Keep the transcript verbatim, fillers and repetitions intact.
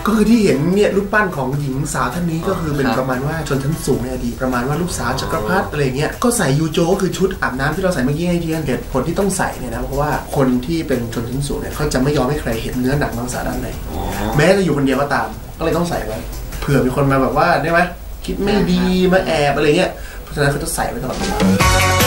ก็คือที่เห็นเนี่ยรูปปั้นของหญิงสาวท่านนี้ก็คือเป็นประมาณว่าชนชั้นสูงในอดีตประมาณว่าลูกสาวจักรพรรดิอะไรเงี้ยก็ใส่ยูโจก็คือชุดอาบน้ำที่เราใส่เมื่อกี้ให้ที่เหตุผลที่ต้องใส่เนี่ยนะเพราะว่าคนที่เป็นชนชั้นสูงเนี่ยเขาจะไม่ยอมให้ใครเห็นเนื้อหนังมังสาด้านในแม้จะอยู่คนเดียวก็ตามก็เลยต้องใส่ไว้เผื่อมีคนมาแบบว่าได้ไหมคิดไม่ดีมาแอบอะไรเงี้ยเพราะฉะนั้นเขาจะใส่ไว้ตลอดเวลา